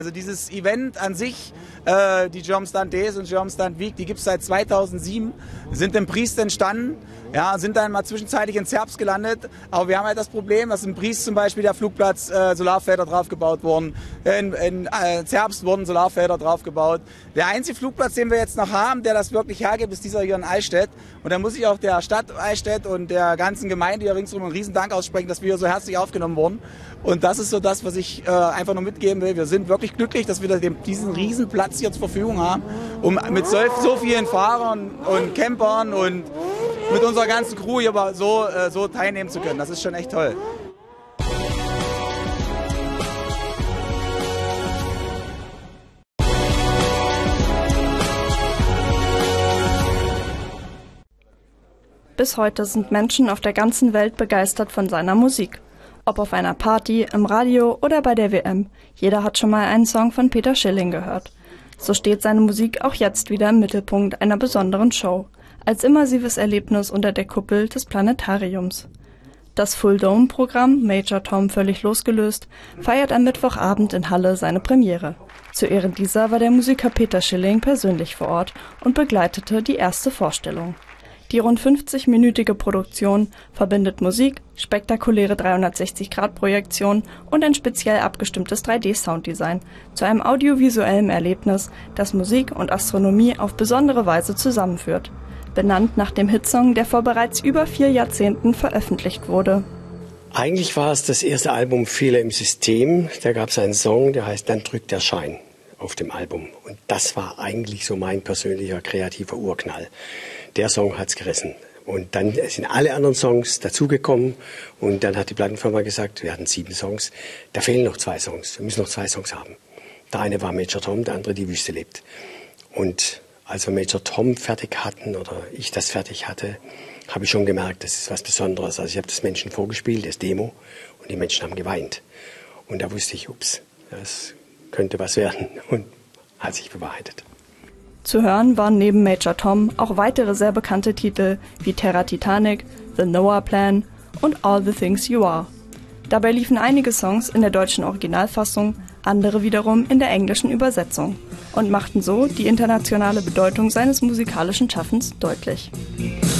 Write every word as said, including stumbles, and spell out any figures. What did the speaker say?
Also dieses Event an sich, äh, die Geomstand Days und Geomstand Week, die gibt es seit zweitausendsieben, sind in Briest entstanden, ja, sind dann mal zwischenzeitlich in Zerbst gelandet, aber wir haben halt das Problem, dass in Briest zum Beispiel der Flugplatz äh, Solarfelder drauf gebaut wurden, in, in äh, Zerbst wurden Solarfelder drauf gebaut. Der einzige Flugplatz, den wir jetzt noch haben, der das wirklich hergibt, ist dieser hier in Eichstätt, und da muss ich auch der Stadt Eichstätt und der ganzen Gemeinde hier ringsherum einen riesen Dank aussprechen, dass wir hier so herzlich aufgenommen wurden, und das ist so das, was ich äh, einfach nur mitgeben will. Wir sind wirklich glücklich, dass wir diesen riesen Platz hier zur Verfügung haben, um mit so, so vielen Fahrern und Campern und mit unserer ganzen Crew hier so, so teilnehmen zu können. Das ist schon echt toll. Bis heute sind Menschen auf der ganzen Welt begeistert von seiner Musik. Ob auf einer Party, im Radio oder bei der W M. Jeder hat schon mal einen Song von Peter Schilling gehört. So steht seine Musik auch jetzt wieder im Mittelpunkt einer besonderen Show, als immersives Erlebnis unter der Kuppel des Planetariums. Das Full-Dome-Programm, Major Tom völlig losgelöst, feiert am Mittwochabend in Halle seine Premiere. Zu Ehren dieser war der Musiker Peter Schilling persönlich vor Ort und begleitete die erste Vorstellung. Die rund fünfzig-minütige Produktion verbindet Musik, spektakuläre dreihundertsechzig Grad Projektion und ein speziell abgestimmtes drei D Sounddesign zu einem audiovisuellen Erlebnis, das Musik und Astronomie auf besondere Weise zusammenführt. Benannt nach dem Hitsong, der vor bereits über vier Jahrzehnten veröffentlicht wurde. Eigentlich war es das erste Album Fehler im System. Da gab es einen Song, der heißt Dann drückt der Schein auf dem Album. Und das war eigentlich so mein persönlicher kreativer Urknall. Der Song hat's gerissen. Und dann sind alle anderen Songs dazugekommen. Und dann hat die Plattenfirma gesagt, wir hatten sieben Songs, da fehlen noch zwei Songs. Wir müssen noch zwei Songs haben. Der eine war Major Tom, der andere Die Wüste lebt. Und als wir Major Tom fertig hatten oder ich das fertig hatte, habe ich schon gemerkt, das ist was Besonderes. Also ich habe das Menschen vorgespielt, das Demo, und die Menschen haben geweint. Und da wusste ich, ups, das könnte was werden, und hat sich bewahrheitet. Zu hören waren neben Major Tom auch weitere sehr bekannte Titel wie Terra Titanic, The Noah Plan und All the Things You Are. Dabei liefen einige Songs in der deutschen Originalfassung, andere wiederum in der englischen Übersetzung und machten so die internationale Bedeutung seines musikalischen Schaffens deutlich.